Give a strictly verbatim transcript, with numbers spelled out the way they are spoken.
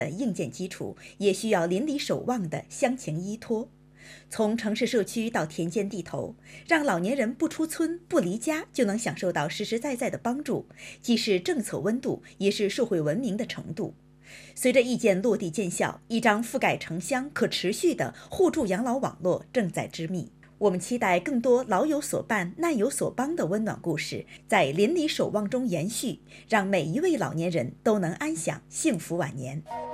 的硬件基础，也需要邻里守望的乡情依托。从城市社区到田间地头，让老年人不出村不离家就能享受到实实在在的帮助，既是政策温度，也是社会文明的程度。随着意见落地见效，一张覆盖城乡可持续的互助养老网络正在织密。我们期待更多老有所伴、难有所帮的温暖故事，在邻里守望中延续，让每一位老年人都能安享幸福晚年。